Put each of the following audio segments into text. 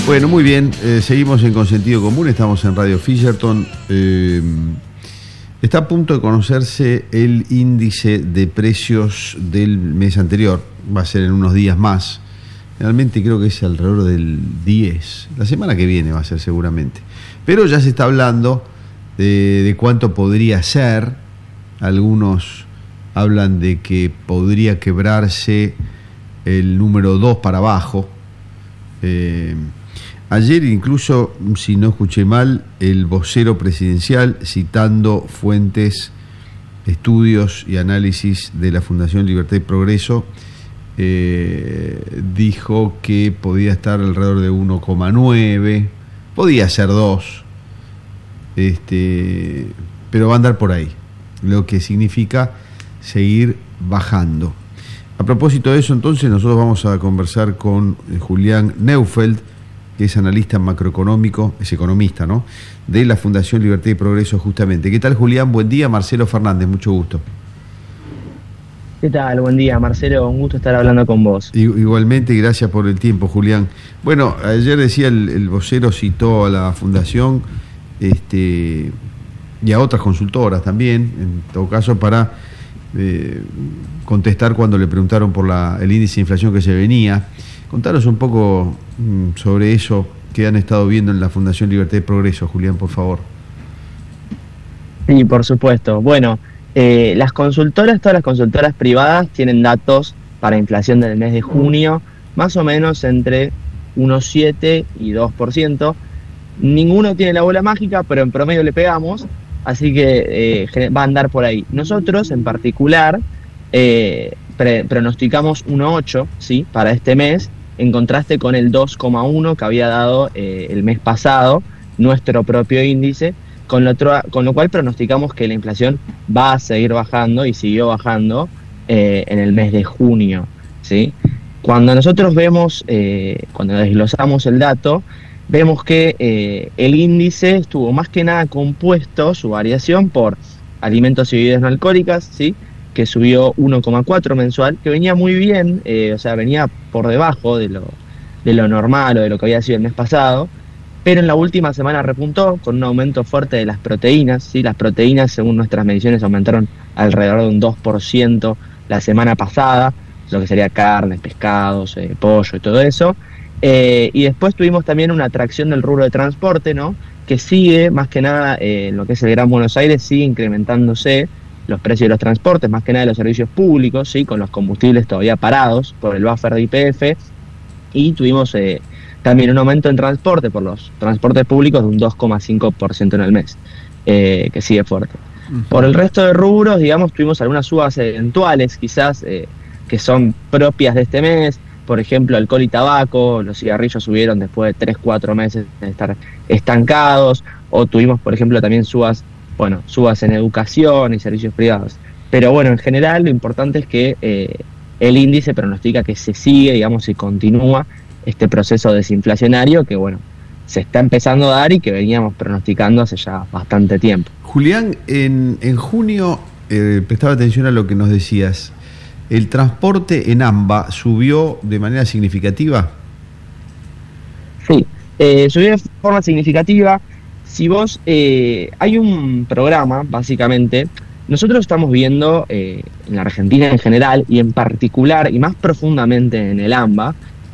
Bueno, muy bien, seguimos en Consentido Común, estamos en Radio Fisherton. Está a punto de conocerse el índice de precios del mes anterior, va a ser en unos días más. Realmente creo que es alrededor del 10, la semana que viene va a ser seguramente. Pero ya se está hablando de cuánto podría ser. Algunos hablan de que podría quebrarse el número 2 para abajo. Ayer incluso, si no escuché mal, el vocero presidencial, citando fuentes, estudios y análisis de la Fundación Libertad y Progreso, dijo que podía estar alrededor de 1,9, podía ser 2, pero va a andar por ahí, lo que significa seguir bajando. A propósito de eso, entonces, nosotros vamos a conversar con Julián Neufeld, que es analista macroeconómico, es economista, ¿no?, de la Fundación Libertad y Progreso, justamente. ¿Qué tal, Julián? Buen día. Marcelo Fernández, mucho gusto. ¿Qué tal? Buen día, Marcelo. Un gusto estar hablando con vos. Igualmente, y gracias por el tiempo, Julián. Bueno, ayer decía el vocero, citó a la Fundación y a otras consultoras también, en todo caso, para contestar cuando le preguntaron por el índice de inflación que se venía. Contanos un poco sobre eso que han estado viendo en la Fundación Libertad y Progreso, Julián, por favor. Sí, por supuesto. Bueno, todas las consultoras privadas tienen datos para inflación del mes de junio, más o menos entre 1,7 y 2%. Ninguno tiene la bola mágica, pero en promedio le pegamos, así que va a andar por ahí. Nosotros, en particular, pronosticamos 1,8, ¿sí?, para este mes, en contraste con el 2,1 que había dado el mes pasado, nuestro propio índice, con lo cual pronosticamos que la inflación va a seguir bajando y siguió bajando en el mes de junio, ¿sí? Cuando nosotros vemos, cuando desglosamos el dato, vemos que el índice estuvo más que nada compuesto, su variación, por alimentos y bebidas no alcohólicas, ¿sí?, que subió 1,4 mensual, que venía muy bien, venía por debajo de lo normal o de lo que había sido el mes pasado, pero en la última semana repuntó con un aumento fuerte de las proteínas, ¿sí? Las proteínas, según nuestras mediciones, aumentaron alrededor de un 2% la semana pasada, lo que sería carnes, pescados, pollo y todo eso. Y después tuvimos también una atracción del rubro de transporte, ¿no?, que sigue, más que nada, en lo que es el Gran Buenos Aires, sigue incrementándose los precios de los transportes, más que nada de los servicios públicos, ¿sí?, con los combustibles todavía parados por el buffer de YPF, y tuvimos también un aumento en transporte por los transportes públicos de un 2,5% en el mes, que sigue fuerte. Uh-huh. Por el resto de rubros, digamos, tuvimos algunas subas eventuales, quizás, que son propias de este mes. Por ejemplo, alcohol y tabaco, los cigarrillos subieron después de 3-4 meses de estar estancados, o tuvimos, por ejemplo, también subas en educación y servicios privados. Pero bueno, en general lo importante es que el índice pronostica que se sigue, digamos, y continúa este proceso desinflacionario que, bueno, se está empezando a dar y que veníamos pronosticando hace ya bastante tiempo. Julián, en junio, prestaba atención a lo que nos decías, ¿el transporte en AMBA subió de manera significativa? Sí, subió de forma significativa. Si vos, hay un programa, básicamente, nosotros estamos viendo en la Argentina en general, y en particular, y más profundamente en el AMBA,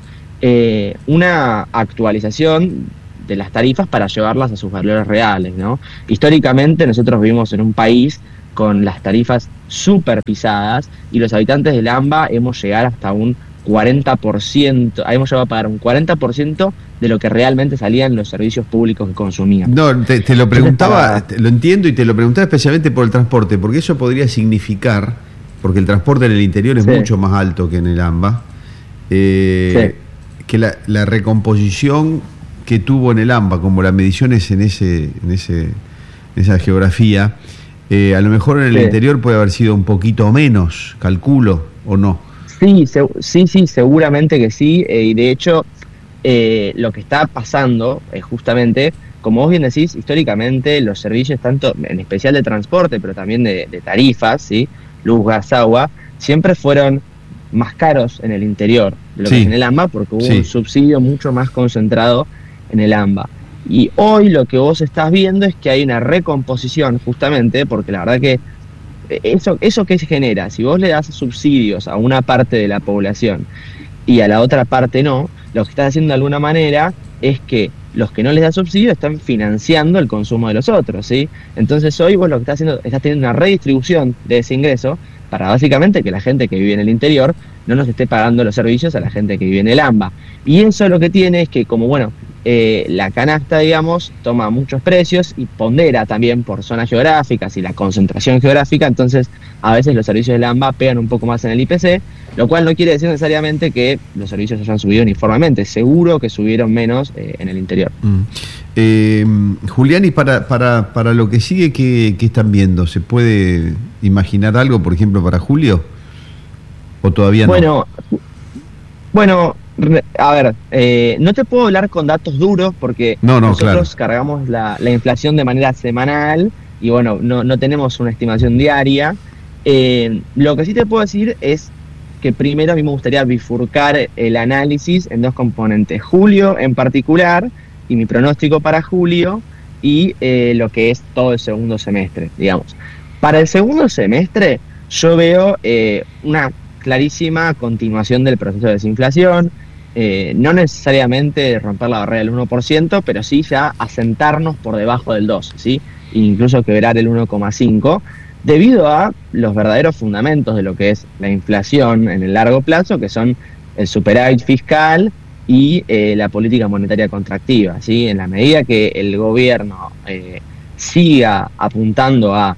una actualización de las tarifas para llevarlas a sus valores reales, ¿no? Históricamente nosotros vivimos en un país con las tarifas súper pisadas, y los habitantes del AMBA hemos llegado hasta un 40%, hemos llegado a pagar un 40% de lo que realmente salían los servicios públicos que consumían. No, te lo preguntaba, lo entiendo, y te lo preguntaba especialmente por el transporte, porque eso podría significar, porque el transporte en el interior es mucho más alto que en el AMBA, que la recomposición que tuvo en el AMBA, como las mediciones en esa geografía, a lo mejor en el interior puede haber sido un poquito menos, calculo, ¿o no? Sí, seguramente que sí, y de hecho lo que está pasando es justamente, como vos bien decís, históricamente los servicios, tanto en especial de transporte, pero también de tarifas, ¿sí?, luz, gas, agua, siempre fueron más caros en el interior de lo que en el AMBA, porque hubo un subsidio mucho más concentrado en el AMBA. Y hoy lo que vos estás viendo es que hay una recomposición, justamente, porque la verdad que eso que se genera, si vos le das subsidios a una parte de la población y a la otra parte no, lo que estás haciendo de alguna manera es que los que no les dan subsidio están financiando el consumo de los otros, ¿sí? Entonces hoy vos lo que estás haciendo, estás teniendo una redistribución de ese ingreso para básicamente que la gente que vive en el interior no nos esté pagando los servicios a la gente que vive en el AMBA. Y eso lo que tiene es que, como bueno, la canasta, digamos, toma muchos precios y pondera también por zonas geográficas y la concentración geográfica, entonces a veces los servicios del AMBA pegan un poco más en el IPC, lo cual no quiere decir necesariamente que los servicios hayan subido uniformemente, seguro que subieron menos en el interior. Julián, y para lo que sigue, ¿qué están viendo? ¿Se puede imaginar algo, por ejemplo, para julio? ¿O todavía no? Bueno, a ver, no te puedo hablar con datos duros porque nosotros cargamos la inflación de manera semanal y bueno, no tenemos una estimación diaria. Lo que sí te puedo decir es que primero a mí me gustaría bifurcar el análisis en dos componentes. Julio en particular, y mi pronóstico para julio, y lo que es todo el segundo semestre, digamos. Para el segundo semestre yo veo una clarísima continuación del proceso de desinflación, no necesariamente romper la barrera del 1%, pero sí ya asentarnos por debajo del 2%, ¿sí? E incluso quebrar el 1,5%, debido a los verdaderos fundamentos de lo que es la inflación en el largo plazo, que son el superávit fiscal y la política monetaria contractiva, ¿sí? En la medida que el gobierno siga apuntando a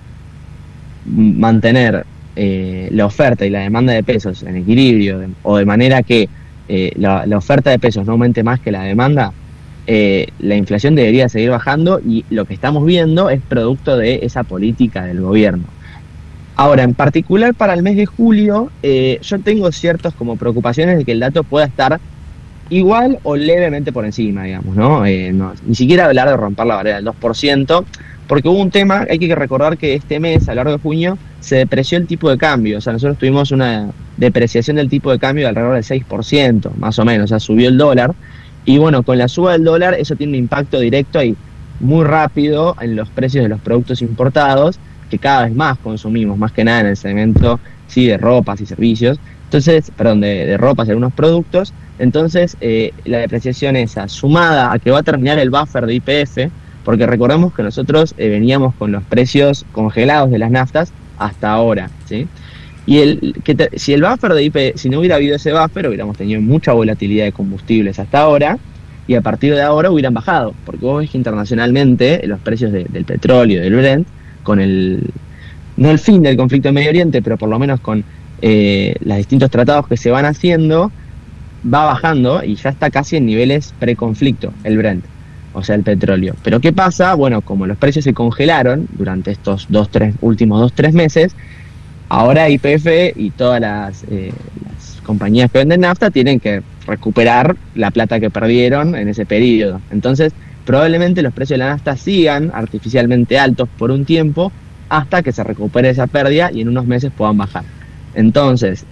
mantener la oferta y la demanda de pesos en equilibrio, o de manera que la oferta de pesos no aumente más que la demanda, la inflación debería seguir bajando, y lo que estamos viendo es producto de esa política del gobierno. Ahora, en particular para el mes de julio, yo tengo ciertas como preocupaciones de que el dato pueda estar igual o levemente por encima, digamos, ¿no? Ni siquiera hablar de romper la barrera del 2%, porque hubo un tema, hay que recordar que este mes, a lo largo de junio, se depreció el tipo de cambio. O sea, nosotros tuvimos una depreciación del tipo de cambio de alrededor del 6%, más o menos, o sea, subió el dólar. Y bueno, con la suba del dólar, eso tiene un impacto directo ahí muy rápido en los precios de los productos importados, que cada vez más consumimos, más que nada en el segmento, sí, de ropas y servicios. Entonces, perdón, de ropas y algunos productos. Entonces, la depreciación esa, sumada a que va a terminar el buffer de YPF, porque recordemos que nosotros veníamos con los precios congelados de las naftas hasta ahora, ¿sí? Y si el buffer de YPF, si no hubiera habido ese buffer, hubiéramos tenido mucha volatilidad de combustibles hasta ahora, y a partir de ahora hubieran bajado, porque vos ves que internacionalmente los precios del petróleo, del Brent, con no el fin del conflicto en Medio Oriente, pero por lo menos con los distintos tratados que se van haciendo, va bajando y ya está casi en niveles preconflicto el Brent, o sea, el petróleo. Pero ¿qué pasa? Bueno, como los precios se congelaron durante estos últimos 2-3 meses, ahora YPF y todas las compañías que venden nafta tienen que recuperar la plata que perdieron en ese periodo. Entonces, probablemente los precios de la nafta sigan artificialmente altos por un tiempo hasta que se recupere esa pérdida y en unos meses puedan bajar. Entonces,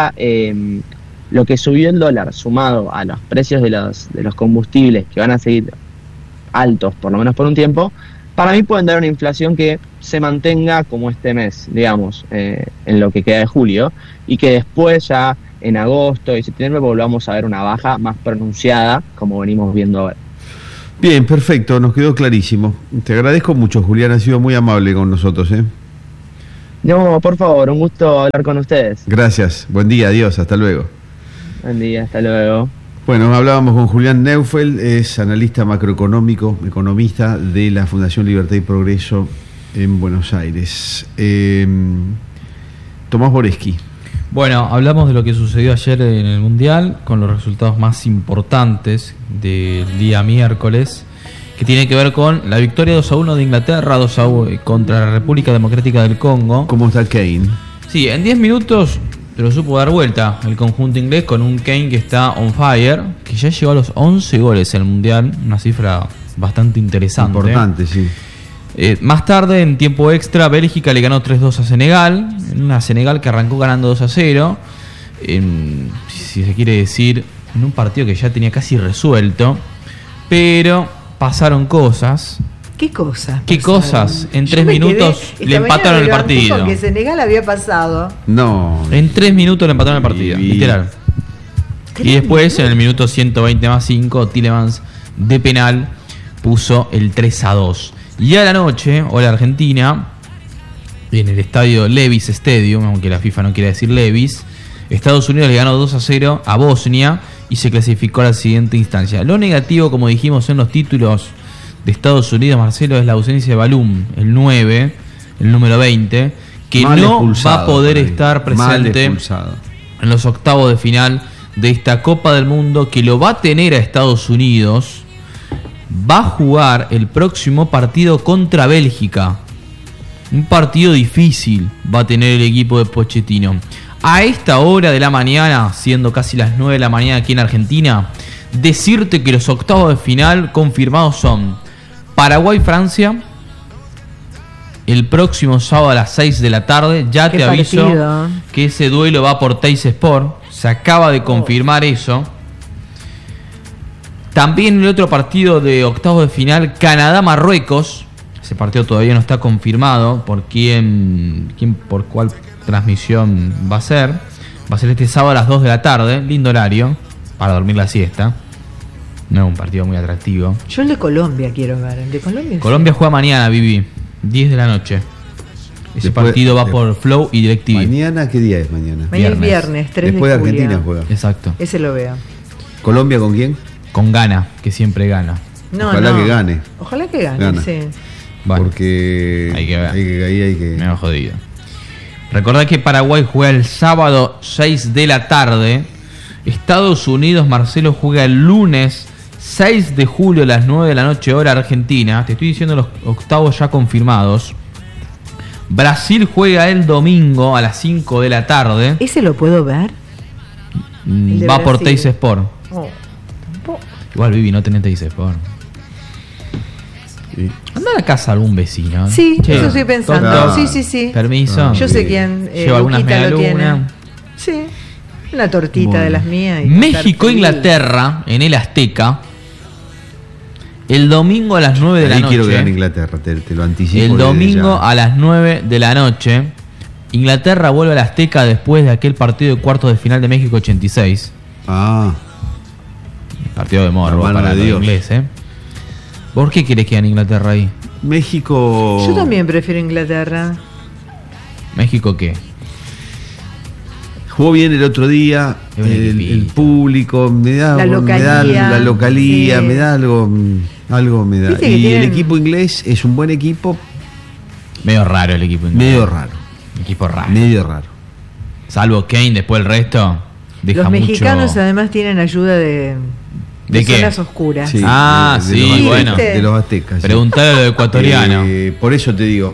lo que subió el dólar sumado a los precios de los combustibles, que van a seguir altos por lo menos por un tiempo, para mí pueden dar una inflación que se mantenga como este mes, digamos, en lo que queda de julio, y que después ya en agosto y septiembre volvamos a ver una baja más pronunciada como venimos viendo ahora. Bien, perfecto, nos quedó clarísimo. Te agradezco mucho, Julián, has sido muy amable con nosotros, ¿eh? No, por favor, un gusto hablar con ustedes. Gracias, buen día, adiós, hasta luego. Buen día, hasta luego. Bueno, hablábamos con Julián Neufeld, es analista macroeconómico, economista de la Fundación Libertad y Progreso en Buenos Aires. Tomás Boreschi. Bueno, hablamos de lo que sucedió ayer en el Mundial, con los resultados más importantes del día miércoles, que tiene que ver con la victoria 2-1 de Inglaterra, 2-1 contra la República Democrática del Congo. ¿Cómo está Kane? Sí, en 10 minutos se lo supo dar vuelta el conjunto inglés, con un Kane que está on fire, que ya llegó a los 11 goles en el Mundial, una cifra bastante interesante. Importante, sí. Más tarde, en tiempo extra, Bélgica le ganó 3-2 a Senegal, en una Senegal que arrancó ganando 2-0, si se quiere decir, en un partido que ya tenía casi resuelto, pero pasaron cosas. ¿Qué cosas? ¿Qué cosas? En Yo 3 me quedé- minutos esta le empataron el mañana me levanté partido. con que Senegal había pasado. No. En 3 minutos le empataron el partido, Divino. literal. Y después, en el minuto 120 más 5, Tielemans de penal puso el 3-2. Y a la noche, hora argentina, en el estadio Levi's Stadium, aunque la FIFA no quiere decir Levi's, Estados Unidos le ganó 2-0 a Bosnia y se clasificó a la siguiente instancia. Lo negativo, como dijimos en los títulos de Estados Unidos, Marcelo, es la ausencia de Balum, el 9, el número 20, que Mal no expulsado va a poder por ahí. estar Mal presente expulsado. en los octavos de final de esta Copa del Mundo, que lo va a tener a Estados Unidos. Va a jugar el próximo partido contra Bélgica. Un partido difícil va a tener el equipo de Pochettino. A esta hora de la mañana, siendo casi las 9 de la mañana aquí en Argentina, decirte que los octavos de final confirmados son Paraguay-Francia el próximo sábado a las 6 de la tarde. Ya Qué te aviso partido. que ese duelo va por Teis Sport. Se acaba de confirmar eso. También el otro partido de octavos de final, Canadá-Marruecos. Ese partido todavía no está confirmado por por cuál transmisión va a ser. Va a ser este sábado a las 2 de la tarde. Lindo horario para dormir la siesta. No es un partido muy atractivo. Yo el de Colombia quiero ver. El de Colombia. Colombia juega mañana, Vivi. 10 de la noche. Ese Después- partido va por Flow y DirecTV. ¿Mañana qué día es mañana? Mañana es viernes. viernes, 3 Después de de julio. Argentina juega. Exacto. Ese lo veo. ¿Colombia con quién? Con Gana, que siempre gana. No, Ojalá no. que gane. Ojalá que gane, Gana. sí. Bueno, Porque hay que ver. ahí hay que. me ha jodido. Recordad que Paraguay juega el sábado 6 de la tarde. Estados Unidos, Marcelo, juega el lunes 6 de julio a las 9 de la noche, hora argentina. Te estoy diciendo los octavos ya confirmados. Brasil juega el domingo a las 5 de la tarde. ¿Ese lo puedo ver? El de Va por Brasil. Teis Sport. Oh. Igual, Vivi, no tenés Teis Sport. Sí. Anda a la casa de algún vecino. Sí, Che, eso estoy pensando. Toto, Sí, sí, sí. Permiso. Yo sé quién. Lleva algunas Luquita lo tiene. medialunas. Sí. Una tortita Bueno. de las mías. y México, estar feliz. Inglaterra, en el Azteca. El domingo a las 9 de la Ahí noche. quiero que gane Inglaterra, te lo anticipo. El desde domingo ya. a las 9 de la noche. Inglaterra vuelve al Azteca después de aquel partido de cuartos de final de México 86. Ah, Partido de morbo Hermano para de los Dios. ingleses. ¿Por qué querés que gane Inglaterra ahí? México. Yo también prefiero Inglaterra. ¿México qué? Jugó bien el otro día. Es un El equipito. público, me da La me da localía, la localía, sí. me da algo me da. Viste que Y el tienen- equipo inglés es un buen equipo, Medio raro el equipo inglés. medio raro. Equipo raro. Medio raro. Salvo Kane, después el resto. Deja Los mexicanos mucho... además tienen ayuda de ¿De qué? zonas oscuras. Sí, Ah, sí, los aztecas, bueno. de los aztecas. sí. Preguntale a los ecuatorianos. Por eso te digo.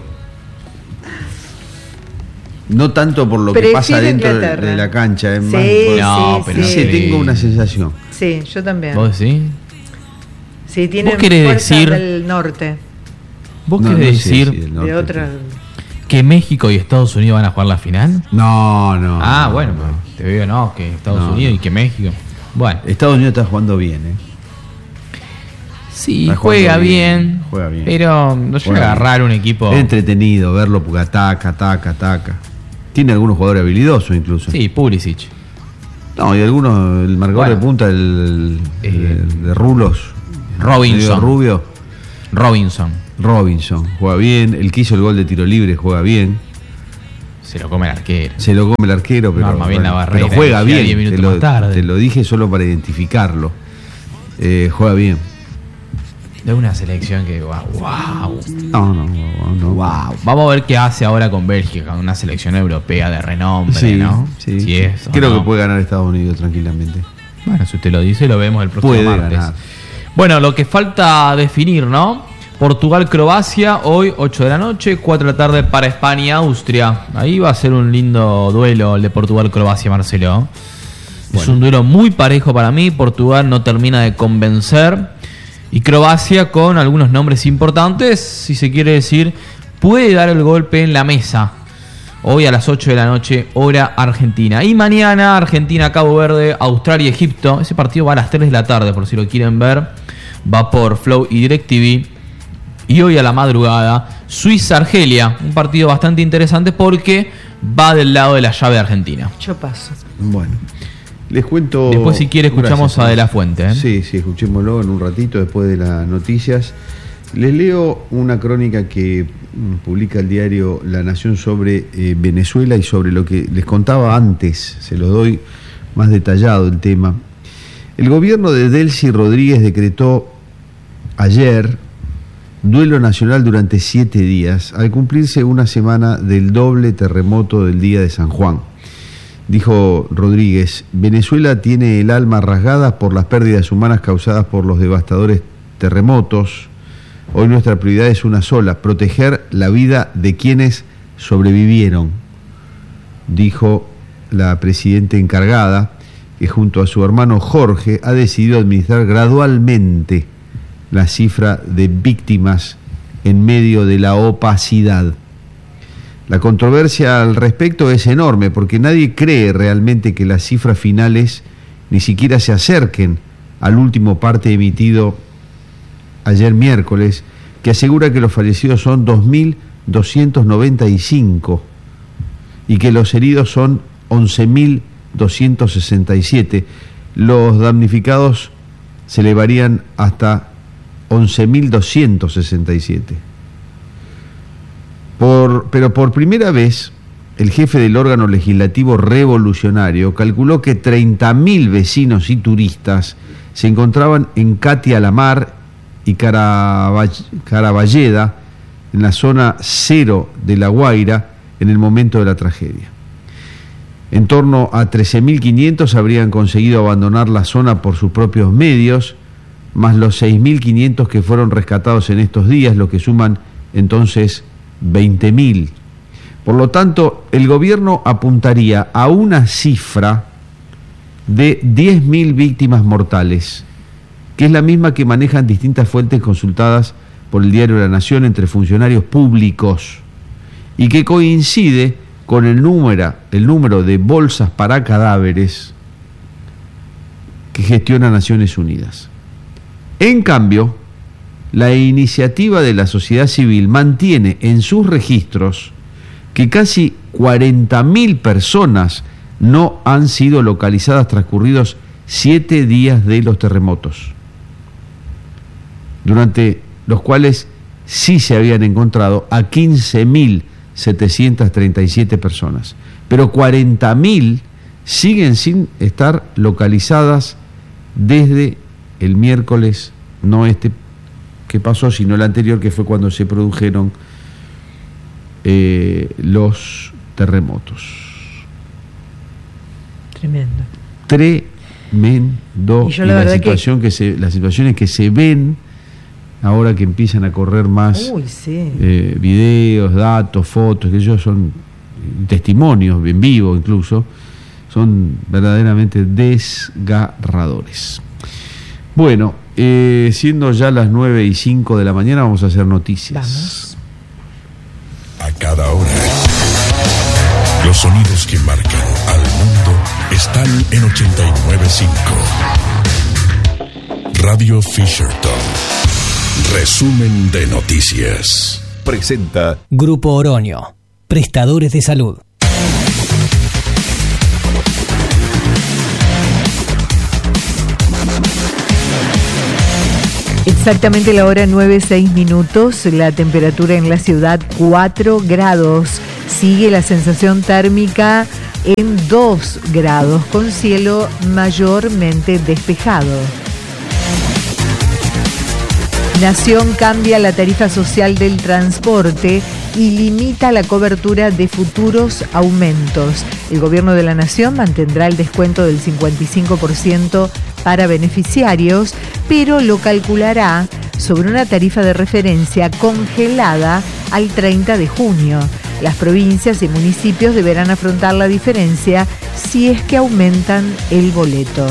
No tanto por lo que Prefiero pasa dentro Inglaterra. de la cancha, es Sí, más. No, sí, pero No sí. sé, tengo una sensación. Sí, yo también. ¿Vos decís? Sí, tienen ¿Vos querés fuerza decir- del norte, ¿Vos No, querés no sé decir si del norte, de otra. que México y Estados Unidos van a jugar la final? No, no. Ah, no, bueno, no. te veo, no, que Estados No, Unidos no. y que México. Bueno, Estados Unidos está jugando bien, ¿eh? sí, Está juega jugando bien, bien, juega bien. pero no llega Juega a bien. agarrar un equipo. Es entretenido verlo porque ataca. Tiene algunos jugadores habilidosos incluso. Sí, Pulisic. No, y algunos, el marcador Bueno. de punta, el de Rulos. Robinson. medio rubio. Robinson. Juega bien. El que hizo el gol de tiro libre juega bien. Se lo come el arquero. Se lo come el arquero, pero, arma bien la barrera, pero juega llega 10 bien. minutos Te lo, más tarde. te lo dije solo para identificarlo. Juega bien. Es una selección que, wow. No. Wow. Vamos a ver qué hace ahora con Bélgica, una selección europea de renombre, Sí, ¿no? sí. Si es o Creo no. que puede ganar Estados Unidos tranquilamente. Bueno, si usted lo dice, lo vemos el próximo Puede martes. ganar. Bueno, lo que falta definir, ¿no? Portugal-Croacia, hoy 8 de la noche, 4 de la tarde para España-Austria. Ahí va a ser un lindo duelo el de Portugal-Croacia, Marcelo. Es Bueno. un duelo muy parejo para mí. Portugal no termina de convencer. Y Croacia con algunos nombres importantes, si se quiere decir, puede dar el golpe en la mesa. Hoy a las 8 de la noche, hora argentina. Y mañana, Argentina, Cabo Verde, Australia, Egipto. Ese partido va a las 3 de la tarde, por si lo quieren ver. va por Flow y DirecTV. Y hoy a la madrugada, Suiza-Argelia, un partido bastante interesante porque va del lado de la llave argentina. Yo paso. Bueno, les cuento. Después, si quiere, escuchamos Gracias, a De La Fuente. Sí, escuchémoslo en un ratito después de las noticias. Les leo una crónica que publica el diario La Nación sobre Venezuela y sobre lo que les contaba antes. Se los doy más detallado el tema. El gobierno de Delcy Rodríguez decretó ayer duelo nacional durante 7 días, al cumplirse una semana del doble terremoto del día de San Juan. Dijo Rodríguez: Venezuela tiene el alma rasgada por las pérdidas humanas causadas por los devastadores terremotos. Hoy nuestra prioridad es una sola: proteger la vida de quienes sobrevivieron, dijo la presidenta encargada, que junto a su hermano Jorge ha decidido administrar gradualmente la cifra de víctimas en medio de la opacidad. La controversia al respecto es enorme porque nadie cree realmente que las cifras finales ni siquiera se acerquen al último parte emitido ayer miércoles, que asegura que los fallecidos son 2.295 y que los heridos son 11.267. Los damnificados se elevarían hasta 11.267. Pero por primera vez, el jefe del órgano legislativo revolucionario calculó que 30.000 vecinos y turistas se encontraban en Catia la Mar y Caraballeda, en la zona cero de La Guaira, en el momento de la tragedia. En torno a 13.500 habrían conseguido abandonar la zona por sus propios medios, más los 6.500 que fueron rescatados en estos días, lo que suman entonces 20.000. Por lo tanto, el gobierno apuntaría a una cifra de 10.000 víctimas mortales, que es la misma que manejan distintas fuentes consultadas por el diario La Nación entre funcionarios públicos, y que coincide con el número de bolsas para cadáveres que gestiona Naciones Unidas. En cambio, la iniciativa de la sociedad civil mantiene en sus registros que casi 40.000 personas no han sido localizadas transcurridos 7 días de los terremotos, durante los cuales sí se habían encontrado a 15.737 personas, pero 40.000 siguen sin estar localizadas desde el miércoles, no este que pasó, sino el anterior, que fue cuando se produjeron los terremotos. Tremendo. Tremendo. Y yo y la la verdad situación las situaciones que se ven ahora que empiezan a correr más videos, datos, fotos, que ellos son testimonios en vivo incluso, son verdaderamente desgarradores. Bueno, siendo ya las 9:05 de la mañana, vamos a hacer noticias. Vamos. A cada hora, los sonidos que marcan al mundo están en 89.5. Radio Fisherton. Resumen de noticias. Presenta Grupo Oroño, prestadores de salud. Exactamente la hora 9:06, la temperatura en la ciudad 4 grados. Sigue la sensación térmica en 2 grados, con cielo mayormente despejado. Nación cambia la tarifa social del transporte y limita la cobertura de futuros aumentos. El gobierno de la Nación mantendrá el descuento del 55% para beneficiarios, pero lo calculará sobre una tarifa de referencia congelada al 30 de junio. Las provincias y municipios deberán afrontar la diferencia si es que aumentan el boleto.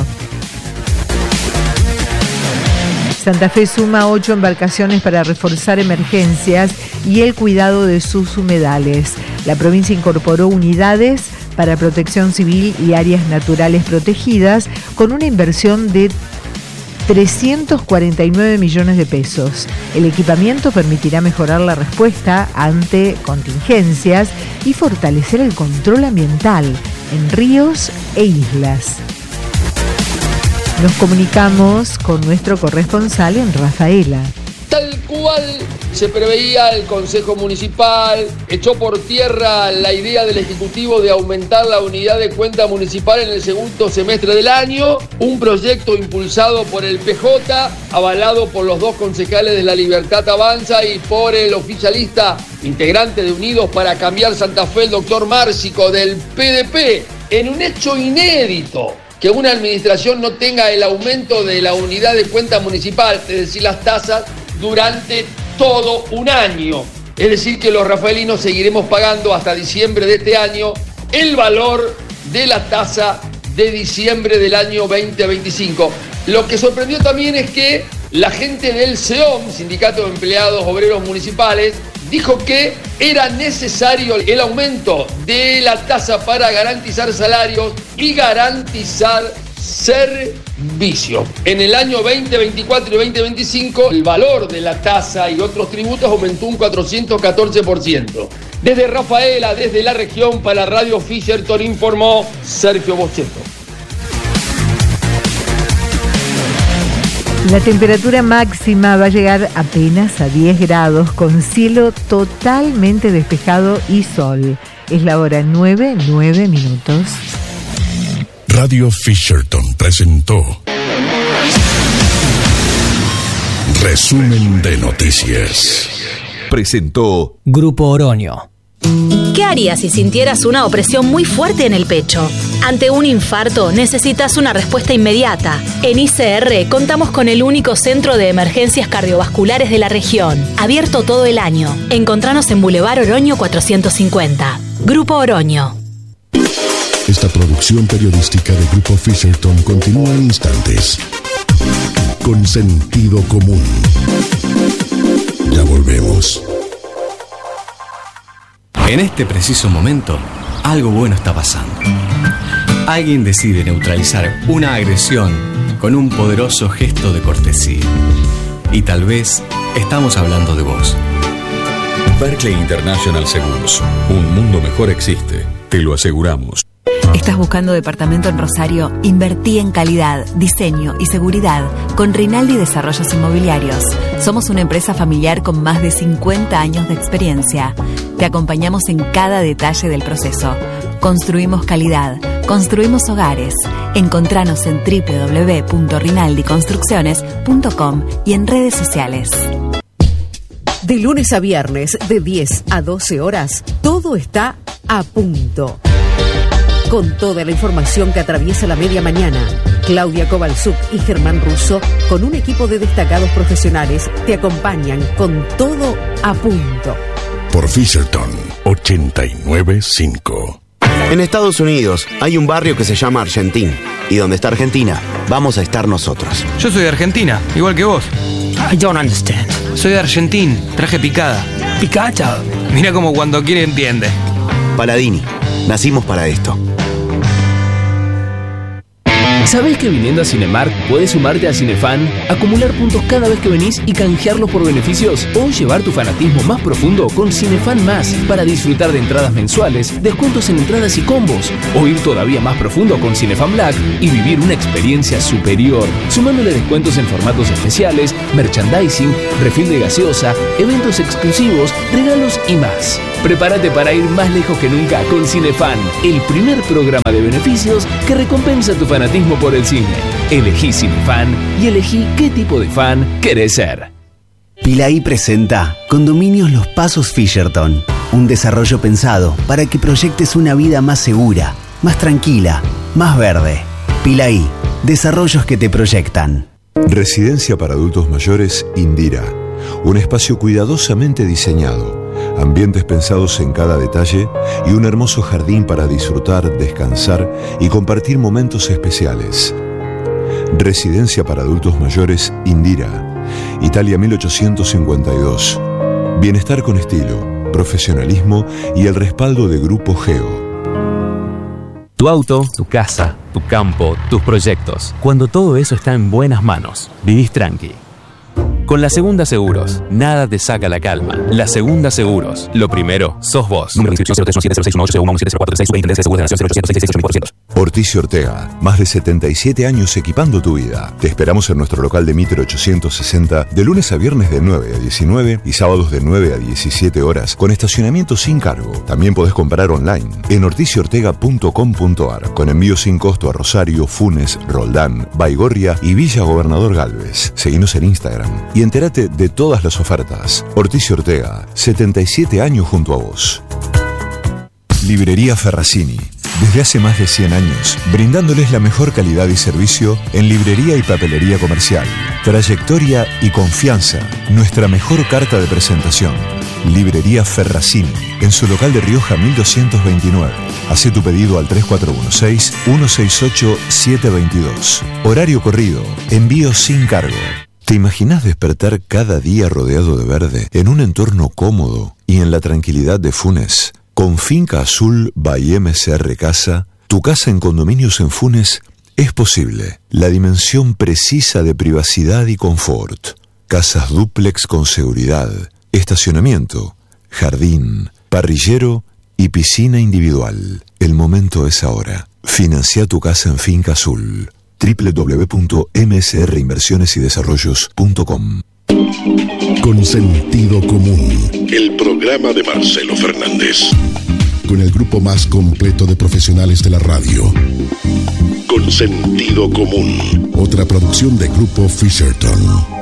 Santa Fe suma 8 embarcaciones para reforzar emergencias y el cuidado de sus humedales. La provincia incorporó unidades para protección civil y áreas naturales protegidas con una inversión de 349 millones de pesos. El equipamiento permitirá mejorar la respuesta ante contingencias y fortalecer el control ambiental en ríos e islas. Nos comunicamos con nuestro corresponsal en Rafaela. Tal cual se preveía, el Consejo Municipal echó por tierra la idea del Ejecutivo de aumentar la unidad de cuenta municipal en el segundo semestre del año, un proyecto impulsado por el PJ, avalado por los dos concejales de La Libertad Avanza y por el oficialista integrante de Unidos para Cambiar Santa Fe, el doctor Márcico del PDP, en un hecho inédito. Que una administración no tenga el aumento de la unidad de cuenta municipal, es decir, las tasas, durante todo un año. Es decir, que los rafaelinos seguiremos pagando hasta diciembre de este año el valor de la tasa de diciembre del año 2025. Lo que sorprendió también es que la gente del SEOM, Sindicato de Empleados Obreros Municipales, dijo que era necesario el aumento de la tasa para garantizar salarios y garantizar servicios. En el año 2024 y 2025, el valor de la tasa y otros tributos aumentó un 414%. Desde Rafaela, desde la región, para Radio Fisherton, informó Sergio Bocheto. La temperatura máxima va a llegar apenas a 10 grados con cielo totalmente despejado y sol. Es la hora 9:09 minutos. Radio Fisherton presentó Resumen de Noticias. Presentó Grupo Oroño. ¿Qué harías si sintieras una opresión muy fuerte en el pecho? Ante un infarto necesitas una respuesta inmediata. En ICR contamos con el único centro de emergencias cardiovasculares de la región, abierto todo el año. Encontranos en Boulevard Oroño 450. Grupo Oroño. Esta producción periodística de Grupo Fisherton continúa en instantes. Con sentido común. Ya volvemos. En este preciso momento, algo bueno está pasando. Alguien decide neutralizar una agresión con un poderoso gesto de cortesía. Y tal vez estamos hablando de vos. Berkeley International Seguros. Un mundo mejor existe. Te lo aseguramos. ¿Estás buscando departamento en Rosario? Invertí en calidad, diseño y seguridad con Rinaldi Desarrollos Inmobiliarios. Somos una empresa familiar con más de 50 años de experiencia. Te acompañamos en cada detalle del proceso. Construimos calidad, construimos hogares. Encontranos en www.rinaldiconstrucciones.com y en redes sociales. De lunes a viernes, de 10 a 12 horas, todo está a punto. Con toda la información que atraviesa la media mañana, Claudia Kovalchuk y Germán Russo, con un equipo de destacados profesionales, te acompañan con todo a punto. Por Fisherton 89.5. En Estados Unidos hay un barrio que se llama Argentina. Y donde está Argentina, vamos a estar nosotros. Yo soy de Argentina, igual que vos. I don't understand. Soy de Argentina, traje picada. ¿Picada? Mira como cuando quiere entiende. Paladini, nacimos para esto. ¿Sabés que viniendo a Cinemark puedes sumarte a Cinefan, acumular puntos cada vez que venís y canjearlos por beneficios? O llevar tu fanatismo más profundo con Cinefan Más para disfrutar de entradas mensuales, descuentos en entradas y combos. O ir todavía más profundo con Cinefan Black y vivir una experiencia superior, sumándole descuentos en formatos especiales, merchandising, refil de gaseosa, eventos exclusivos, regalos y más. Prepárate para ir más lejos que nunca con Cinefan, el primer programa de beneficios que recompensa tu fanatismo por el cine. Elegí Cinefan y elegí qué tipo de fan querés ser. Pilaí presenta Condominios Los Pasos Fisherton, un desarrollo pensado para que proyectes una vida más segura, más tranquila, más verde. Pilaí, desarrollos que te proyectan. Residencia para adultos mayores Indira, un espacio cuidadosamente diseñado, ambientes pensados en cada detalle y un hermoso jardín para disfrutar, descansar y compartir momentos especiales. Residencia para adultos mayores Indira, Italia 1852. Bienestar con estilo, profesionalismo y el respaldo de Grupo Geo. Tu auto, tu casa, tu campo, tus proyectos. Cuando todo eso está en buenas manos, vivís tranqui. Con La Segunda Seguros, nada te saca la calma. La Segunda Seguros, lo primero, sos vos. Número de inscripción 0317061871170436 Ortiz Ortega, más de 77 años equipando tu vida. Te esperamos en nuestro local de Mitre 860 de lunes a viernes de 9 a 19 y sábados de 9 a 17 horas con estacionamiento sin cargo. También podés comprar online en ortiziortega.com.ar con envío sin costo a Rosario, Funes, Roldán, Baigorria y Villa Gobernador Galvez. Seguinos en Instagram y entérate de todas las ofertas. Ortiz Ortega, 77 años junto a vos. Librería Ferracini. Desde hace más de 100 años, brindándoles la mejor calidad y servicio en librería y papelería comercial. Trayectoria y confianza, nuestra mejor carta de presentación. Librería Ferracini, en su local de Rioja 1229. Hacé tu pedido al 3416-168-722. Horario corrido, envío sin cargo. ¿Te imaginas despertar cada día rodeado de verde, en un entorno cómodo y en la tranquilidad de Funes? Con Finca Azul by MCR Casa, tu casa en condominios en Funes es posible. La dimensión precisa de privacidad y confort. Casas dúplex con seguridad, estacionamiento, jardín, parrillero y piscina individual. El momento es ahora. Financia tu casa en Finca Azul. www.msrinversionesydesarrollos.com. Con sentido común, el programa de Marcelo Fernández. Con el grupo más completo de profesionales de la radio. Con sentido común. Otra producción de Grupo Fisherton.